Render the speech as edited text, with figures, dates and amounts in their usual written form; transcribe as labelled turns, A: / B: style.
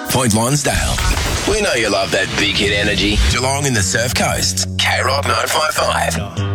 A: Point Lonsdale. We know you love that big hit energy. Geelong in the Surf Coast. K-Rock 955.